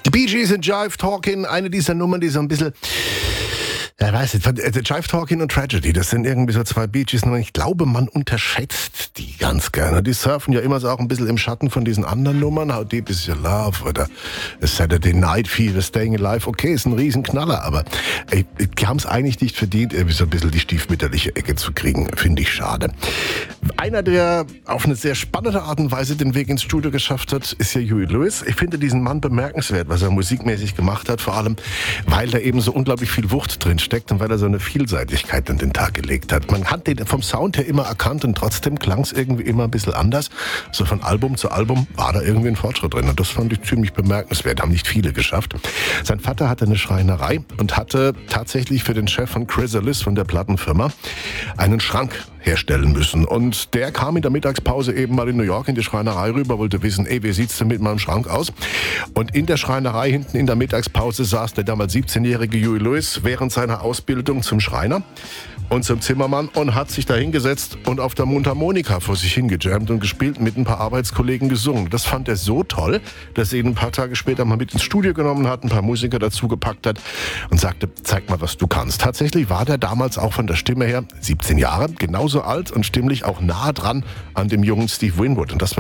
Die Bee Gees in Jive Talking, eine dieser Nummern, die so ein bisschen... Ja, weiß nicht, Jive Talking und Tragedy, das sind irgendwie so zwei Bee Gees, ich glaube, man unterschätzt die ganz gerne. Die surfen ja immer so auch ein bisschen im Schatten von diesen anderen Nummern, How Deep Is Your Love oder Saturday Night Fever, Staying Alive, okay, ist ein Riesenknaller, aber die haben es eigentlich nicht verdient, irgendwie so ein bisschen die stiefmütterliche Ecke zu kriegen, finde ich schade. Einer, der auf eine sehr spannende Art und Weise den Weg ins Studio geschafft hat, ist ja Huey Lewis. Ich finde diesen Mann bemerkenswert, was er musikmäßig gemacht hat, vor allem, weil da eben so unglaublich viel Wucht drin steckt und weil er so eine Vielseitigkeit an den Tag gelegt hat. Man hat den vom Sound her immer erkannt und trotzdem klang es irgendwie immer ein bisschen anders. So von Album zu Album war da irgendwie ein Fortschritt drin und das fand ich ziemlich bemerkenswert. Haben nicht viele geschafft. Sein Vater hatte eine Schreinerei und hatte tatsächlich für den Chef von Chrysalis, von der Plattenfirma, einen Schrank herstellen müssen. Und der kam in der Mittagspause eben mal in New York in die Schreinerei rüber, wollte wissen, wie sieht's denn mit meinem Schrank aus? Und in der Schreinerei hinten in der Mittagspause saß der damals 17-jährige Huey Lewis während seiner Ausbildung zum Schreiner und zum Zimmermann und hat sich da hingesetzt und auf der Mundharmonika vor sich hingejammt und gespielt, mit ein paar Arbeitskollegen gesungen. Das fand er so toll, dass er ihn ein paar Tage später mal mit ins Studio genommen hat, ein paar Musiker dazu gepackt hat und sagte, zeig mal, was du kannst. Tatsächlich war der damals auch von der Stimme her 17 Jahre, genauso alt und stimmlich auch nah dran an dem jungen Steve Winwood. Und das war